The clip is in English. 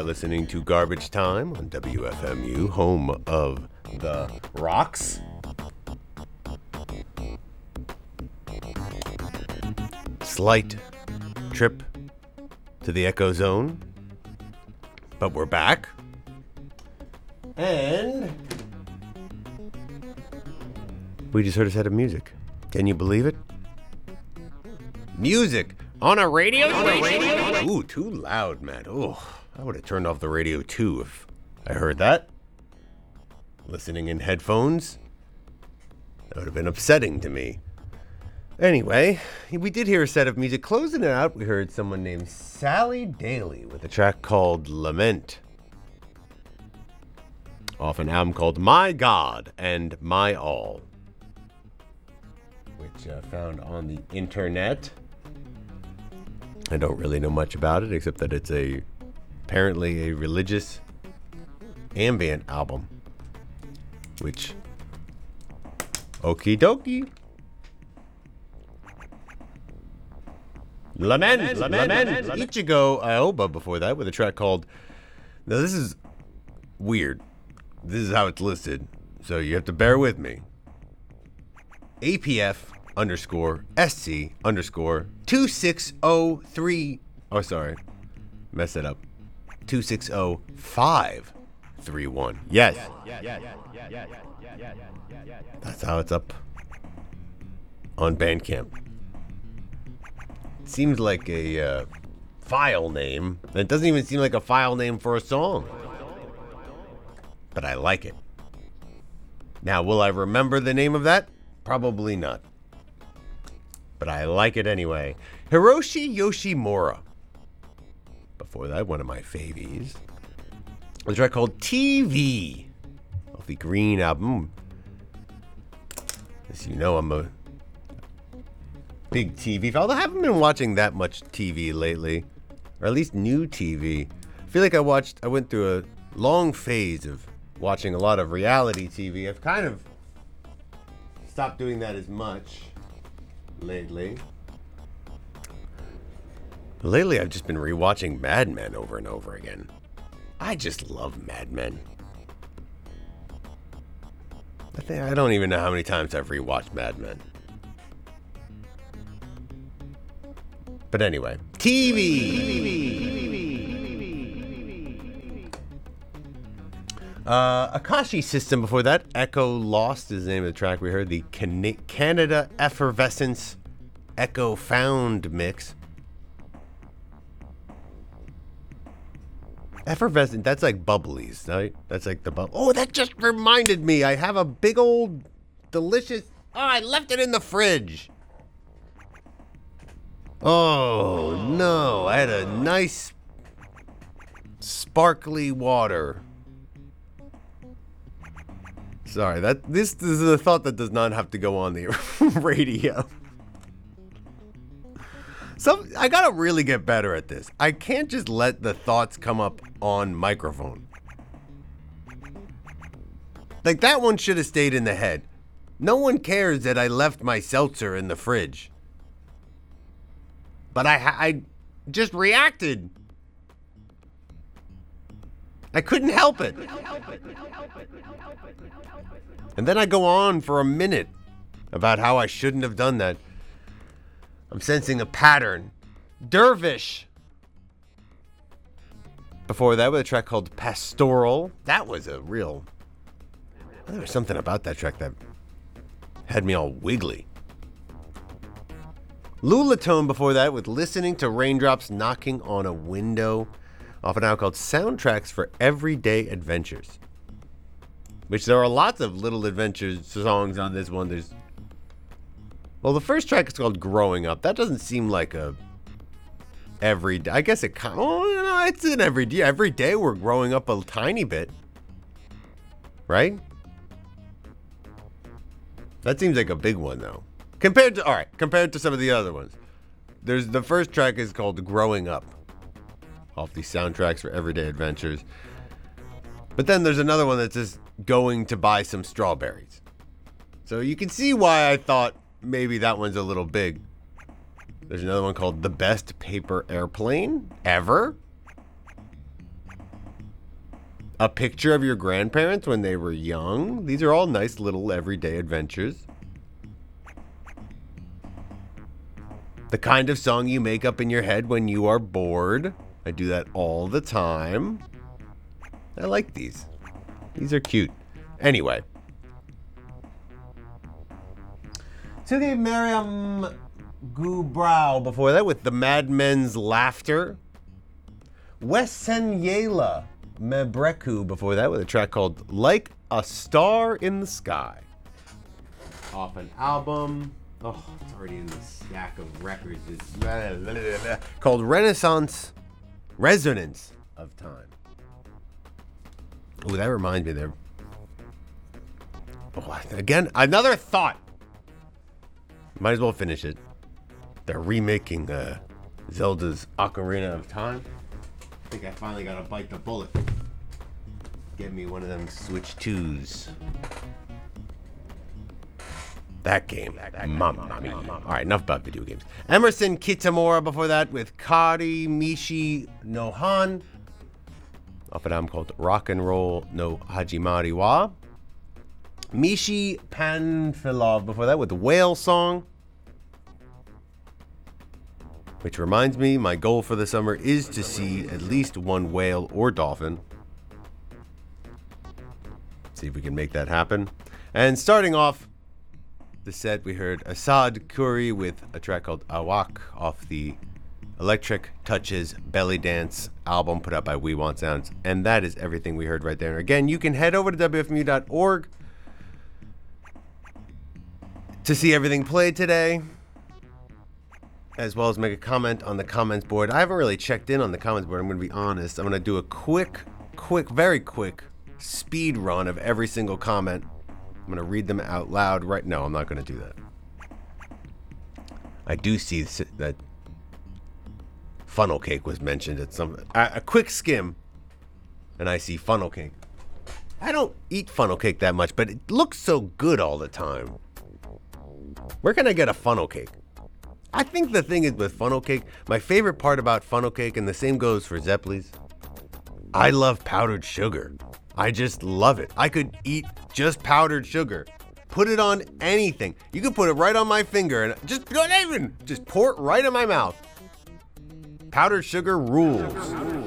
listening to Garbage Time on WFMU, home of the Rocks. Slight trip to the Echo Zone, but we're back. And we just heard a set of music. Can you believe it? Music on a radio station? Ooh, too loud, man. Oh, I would have turned off the radio too if I heard that. Listening in headphones, that would have been upsetting to me. Anyway, we did hear a set of music. Closing it out, we heard someone named Sally Daly with a track called Lament, off an album called My God and My All, which I found on the internet. I don't really know much about it, except that it's apparently a religious ambient album, which, okie dokie. Lament. Ichigo Aoba before that with a track called, now this is weird. This is how it's listed, so you have to bear with me. APF_SC_2603. Oh, sorry. Messed it up. 260531. Yes. That's how it's up on Bandcamp. Seems like a file name. It doesn't even seem like a file name for a song. But I like it. Now, will I remember the name of that? Probably not. But I like it anyway. Hiroshi Yoshimura. Before that, one of my favies. A track called TV, off the Green album. As you know, I'm a big TV fan. Although I haven't been watching that much TV lately. Or at least new TV. I feel like I went through a long phase of watching a lot of reality TV. I've kind of stopped doing that as much lately. But lately, I've just been rewatching Mad Men over and over again. I just love Mad Men. I don't even know how many times I've rewatched Mad Men. But anyway, TV. Akashi System before that. Echo Lost is the name of the track we heard. The Canada Effervescence Echo Found mix. Effervescent, that's like bubblies, right? That's like the bubble. Oh, that just reminded me. I have a big old delicious... Oh, I left it in the fridge. Oh, no. I had a nice sparkly water. Sorry, this is a thought that does not have to go on the radio. I gotta really get better at this. I can't just let the thoughts come up on microphone. Like, that one should have stayed in the head. No one cares that I left my seltzer in the fridge. But I just reacted. I couldn't help it. And then I go on for a minute about how I shouldn't have done that. I'm sensing a pattern. Dervish. Before that, with a track called Pastoral. That was a real... There was something about that track that had me all wiggly. Lulatone before that, with Listening to Raindrops Knocking on a Window, off an album called Soundtracks for Everyday Adventures. Which there are lots of little adventures songs on this one. Well, the first track is called Growing Up. That doesn't seem like a everyday. I guess it's an everyday. Every day we're growing up a tiny bit. Right? That seems like a big one, though. Compared to some of the other ones. The first track is called Growing Up, off the Soundtracks for Everyday Adventures. But then there's another one that's just Going to Buy Some Strawberries. So you can see why I thought maybe that one's a little big. There's another one called The Best Paper Airplane Ever. a picture of your grandparents when they were young. These are all nice little everyday adventures. The kind of song you make up in your head when you are bored. I do that all the time. I like these. These are cute. Anyway. Sugi Miriam Gubrau before that with the Mad Men's Laughter. Wesenyela Mebreku before that with a track called Like a Star in the Sky. Off an album. Oh, it's already in the stack of records. It's called Resonance of Time. Oh, that reminds me there. Oh, again, another thought. Might as well finish it. They're remaking Zelda's Ocarina of Time. I think I finally got to bite the bullet. Get me one of them Switch 2s. That game. Mamma mia. All right, enough about video games. Emerson Kitamura before that with Kari Mishi no Han. Off an album called Rock and Roll no Hajimari wa. Mishi Panfilov before that with the Whale Song. Which reminds me, my goal for the summer is to see at least one whale or dolphin. See if we can make that happen. And starting off the set, we heard Asad Kuri with a track called Awak off the Electric Touches Belly Dance album put out by We Want Sounds. And that is everything we heard right there. Again, you can head over to WFMU.org to see everything played today, as well as make a comment on the comments board. I haven't really checked in on the comments board, I'm going to be honest. I'm going to do a very quick speed run of every single comment. I'm going to read them out loud right now. I'm not going to do that. I do see that funnel cake was mentioned at some... A quick skim, and I see funnel cake. I don't eat funnel cake that much, but it looks so good all the time. Where can I get a funnel cake? I think the thing is with funnel cake, my favorite part about funnel cake, and the same goes for Zeppeli's, I love powdered sugar. I just love it. I could eat just powdered sugar. Put it on anything. You could put it right on my finger and just pour it right in my mouth. Powdered sugar rules.